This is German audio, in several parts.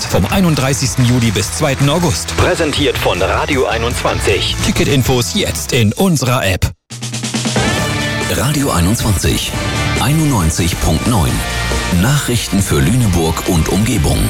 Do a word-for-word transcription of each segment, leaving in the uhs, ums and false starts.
vom einunddreißigsten Juli bis zweiten August. Präsentiert von Radio einundzwanzig. Ticketinfos jetzt in unserer App. Radio einundzwanzig, einundneunzig Komma neun. Nachrichten für Lüneburg und Umgebung.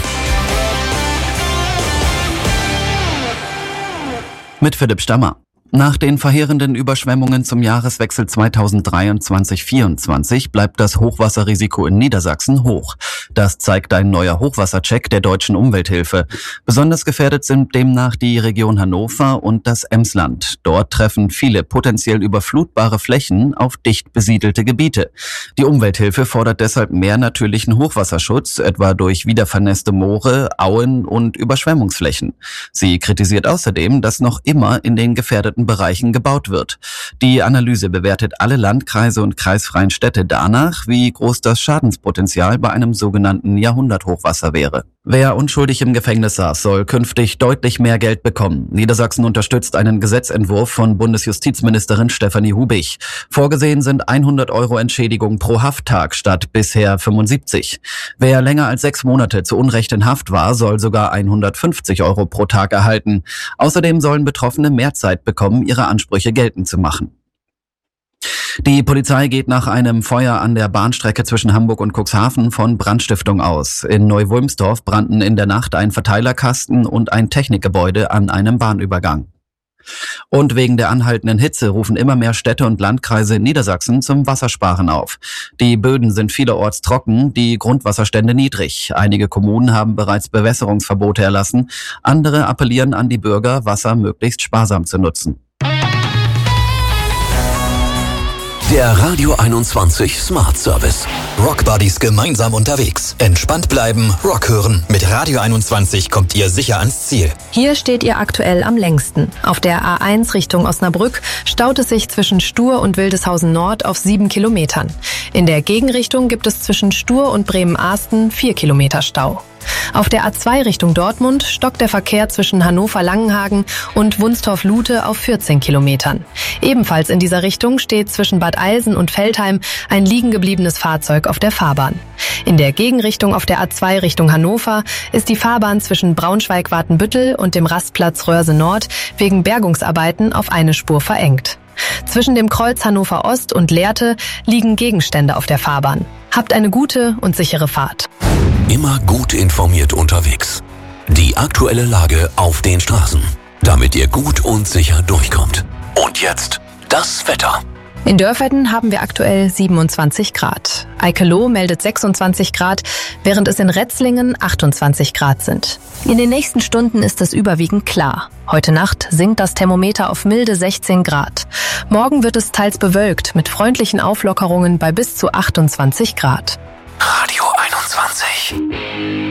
Mit Philipp Stammer. Nach den verheerenden Überschwemmungen zum Jahreswechsel zweitausenddreiundzwanzig vierundzwanzig bleibt das Hochwasserrisiko in Niedersachsen hoch. Das zeigt ein neuer Hochwassercheck der Deutschen Umwelthilfe. Besonders gefährdet sind demnach die Region Hannover und das Emsland. Dort treffen viele potenziell überflutbare Flächen auf dicht besiedelte Gebiete. Die Umwelthilfe fordert deshalb mehr natürlichen Hochwasserschutz, etwa durch wiedervernässte Moore, Auen und Überschwemmungsflächen. Sie kritisiert außerdem, dass noch immer in den gefährdeten Bereichen gebaut wird. Die Analyse bewertet alle Landkreise und kreisfreien Städte danach, wie groß das Schadenspotenzial bei einem sogenannten Jahrhunderthochwasser wäre. Wer unschuldig im Gefängnis saß, soll künftig deutlich mehr Geld bekommen. Niedersachsen unterstützt einen Gesetzentwurf von Bundesjustizministerin Stefanie Hubich. Vorgesehen sind hundert Euro Entschädigung pro Hafttag statt bisher fünfundsiebzig. Wer länger als sechs Monate zu Unrecht in Haft war, soll sogar hundertfünfzig Euro pro Tag erhalten. Außerdem sollen Betroffene mehr Zeit bekommen, ihre Ansprüche geltend zu machen. Die Polizei geht nach einem Feuer an der Bahnstrecke zwischen Hamburg und Cuxhaven von Brandstiftung aus. In Neu-Wulmstorf brannten in der Nacht ein Verteilerkasten und ein Technikgebäude an einem Bahnübergang. Und wegen der anhaltenden Hitze rufen immer mehr Städte und Landkreise in Niedersachsen zum Wassersparen auf. Die Böden sind vielerorts trocken, die Grundwasserstände niedrig. Einige Kommunen haben bereits Bewässerungsverbote erlassen. Andere appellieren an die Bürger, Wasser möglichst sparsam zu nutzen. Der Radio einundzwanzig Smart Service. Rockbuddies gemeinsam unterwegs. Entspannt bleiben, Rock hören. Mit Radio einundzwanzig kommt ihr sicher ans Ziel. Hier steht ihr aktuell am längsten. Auf der A eins Richtung Osnabrück staut es sich zwischen Stur und Wildeshausen Nord auf sieben Kilometern. In der Gegenrichtung gibt es zwischen Stur und Bremen-Ahsten vier Kilometer Stau. Auf der A zwei Richtung Dortmund stockt der Verkehr zwischen Hannover-Langenhagen und Wunstorf-Lute auf vierzehn Kilometern. Ebenfalls in dieser Richtung steht zwischen Bad Eilsen und Veltheim ein liegen gebliebenes Fahrzeug auf der Fahrbahn. In der Gegenrichtung auf der A zwei Richtung Hannover ist die Fahrbahn zwischen Braunschweig-Watenbüttel und dem Rastplatz Röhrse Nord wegen Bergungsarbeiten auf eine Spur verengt. Zwischen dem Kreuz Hannover Ost und Lehrte liegen Gegenstände auf der Fahrbahn. Habt eine gute und sichere Fahrt. Immer gut informiert unterwegs. Die aktuelle Lage auf den Straßen, damit ihr gut und sicher durchkommt. Und jetzt das Wetter. In Dörferden haben wir aktuell siebenundzwanzig Grad. Eikeloh meldet sechsundzwanzig Grad, während es in Retzlingen achtundzwanzig Grad sind. In den nächsten Stunden ist es überwiegend klar. Heute Nacht sinkt das Thermometer auf milde sechzehn Grad. Morgen wird es teils bewölkt mit freundlichen Auflockerungen bei bis zu achtundzwanzig Grad. Radio einundzwanzig.